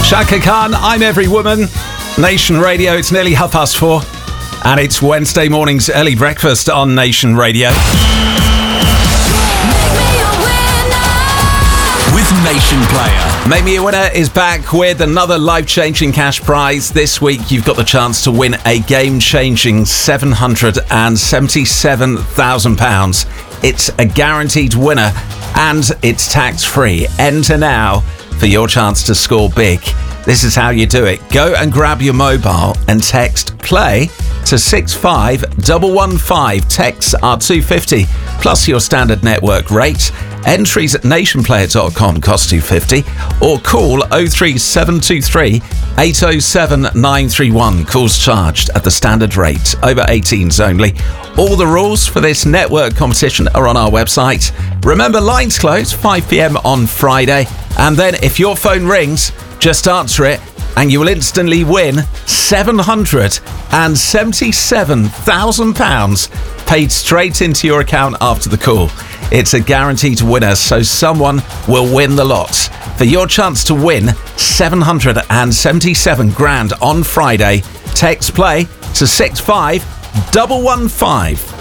Shaka Khan, I'm Every Woman. Nation Radio, it's nearly 4:30. And it's Wednesday morning's early breakfast on Nation Radio. With Nation Player. Make Me a Winner is back with another life-changing cash prize. This week, you've got the chance to win a game-changing £777,000. It's a guaranteed winner, and it's tax-free. Enter now for your chance to score big. This is how you do it. Go and grab your mobile and text PLAY to 65115. Texts are $2.50 plus your standard network rate. Entries at nationplayer.com cost $2.50 or call 03723 807 931. Calls charged at the standard rate. Over 18s only. All the rules for this network competition are on our website. Remember, lines close 5 p.m. on Friday. And then if your phone rings, just answer it and you will instantly win £777,000 paid straight into your account after the call. It's a guaranteed winner, so someone will win the lot. For your chance to win $777,000 on Friday, text PLAY to 65115.